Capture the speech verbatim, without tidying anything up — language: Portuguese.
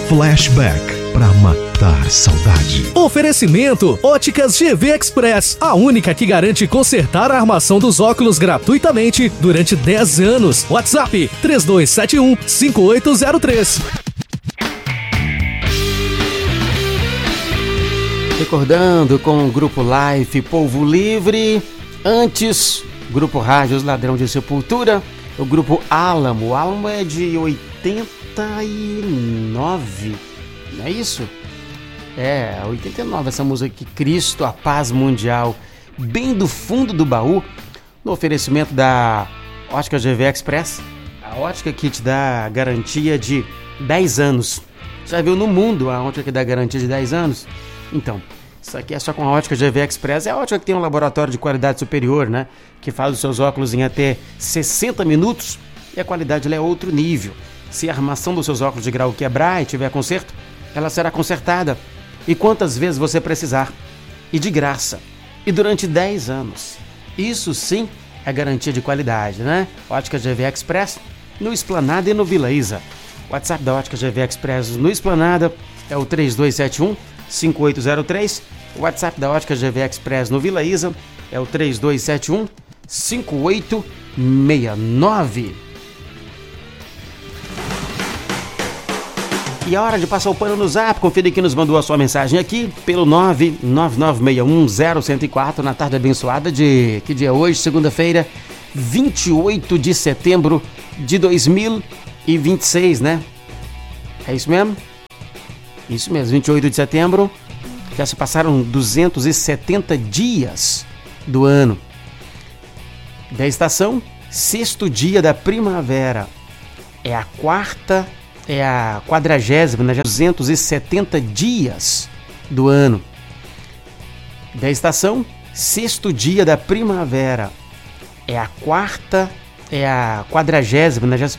Flashback pra matar saudade. Oferecimento Óticas G V Express, a única que garante consertar a armação dos óculos gratuitamente durante dez anos. WhatsApp três dois sete um, cinco oito zero três. Recordando com o Grupo Life Povo Livre, antes Grupo Rádios Ladrão de Sepultura, o Grupo Álamo. O Álamo é de oitenta e nove, não é isso? É, oitenta e nove, essa música aqui, Cristo, a Paz Mundial, bem do fundo do baú, no oferecimento da Ótica G V Express, a ótica que te dá garantia de dez anos. Já viu no mundo a ótica que dá garantia de dez anos? Então, isso aqui é só com a Ótica G V Express. É a ótica que tem um laboratório de qualidade superior, né? Que faz os seus óculos em até sessenta minutos e a qualidade lá é outro nível. Se a armação dos seus óculos de grau quebrar e tiver conserto, ela será consertada. E quantas vezes você precisar. E de graça. E durante dez anos. Isso sim é garantia de qualidade, né? Ótica G V Express no Esplanada e no Vila Isa. O WhatsApp da Ótica G V Express no Esplanada é o três dois sete um, cinco oito zero três. O WhatsApp da Ótica G V Express no Vila Isa é o três dois sete um, cinco oito seis nove. E a hora de passar o pano no Zap, confira quem nos mandou a sua mensagem aqui pelo nove nove nove seis um zero um zero quatro na tarde abençoada de... que dia é hoje? Segunda-feira, vinte e oito de setembro de dois mil e vinte e seis, né? É isso mesmo? Isso mesmo, vinte e oito de setembro. Já se passaram duzentos e setenta dias do ano. Da estação, sexto dia da primavera. É a quarta, é a quadragésima, né? duzentos e setenta dias do ano. Da estação, sexto dia da primavera. É a quarta, é a quadragésima, né? Já se